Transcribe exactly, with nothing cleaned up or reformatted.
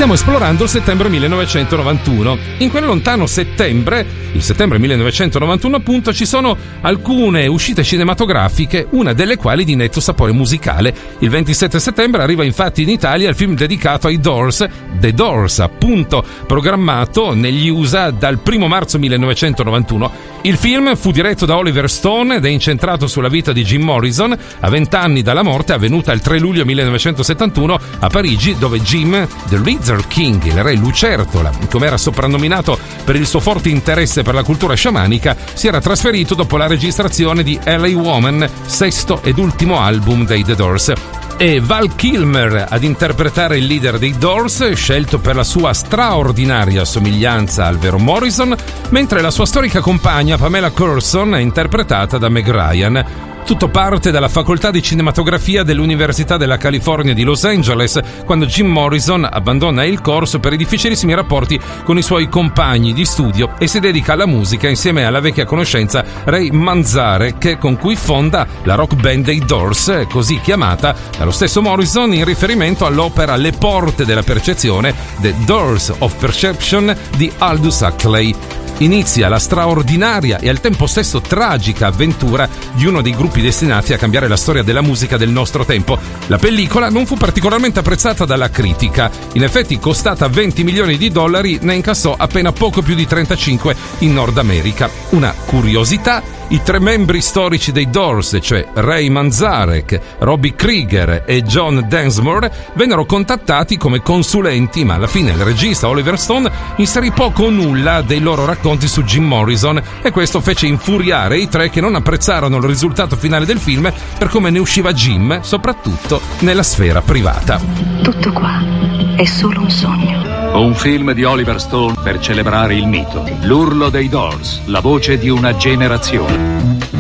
stiamo esplorando il settembre millenovecentonovantuno. In quel lontano settembre, il settembre millenovecentonovantuno appunto, ci sono alcune uscite cinematografiche, una delle quali di netto sapore musicale. Il ventisette settembre arriva infatti in Italia il film dedicato ai Doors, The Doors, appunto, programmato negli U S A dal primo marzo millenovecentonovantuno. Il film fu diretto da Oliver Stone ed è incentrato sulla vita di Jim Morrison a vent'anni dalla morte avvenuta il tre luglio millenovecentosettantuno a Parigi, dove Jim, The Lizard King, il re lucertola, come era soprannominato per il suo forte interesse per la cultura sciamanica, si era trasferito dopo la registrazione di L A Woman, sesto ed ultimo album dei The Doors. E Val Kilmer ad interpretare il leader dei Doors, scelto per la sua straordinaria somiglianza al vero Morrison, mentre la sua storica compagna Pamela Curson è interpretata da Meg Ryan. Tutto parte dalla facoltà di cinematografia dell'Università della California di Los Angeles, quando Jim Morrison abbandona il corso per i difficilissimi rapporti con i suoi compagni di studio e si dedica alla musica insieme alla vecchia conoscenza Ray Manzarek, con cui fonda la rock band dei Doors, così chiamata dallo stesso Morrison in riferimento all'opera Le porte della percezione, The Doors of Perception di Aldous Huxley. Inizia la straordinaria e al tempo stesso tragica avventura di uno dei gruppi destinati a cambiare la storia della musica del nostro tempo. La pellicola non fu particolarmente apprezzata dalla critica. In effetti, costata venti milioni di dollari, ne incassò appena poco più di trentacinque in Nord America. Una curiosità: i tre membri storici dei Doors, cioè Ray Manzarek, Robbie Krieger e John Densmore, vennero contattati come consulenti, ma alla fine il regista Oliver Stone inserì poco o nulla dei loro racconti su Jim Morrison, e questo fece infuriare i tre, che non apprezzarono il risultato finale del film per come ne usciva Jim, soprattutto nella sfera privata. Tutto qua è solo un sogno. Un film di Oliver Stone per celebrare il mito. L'urlo dei Doors, la voce di una generazione.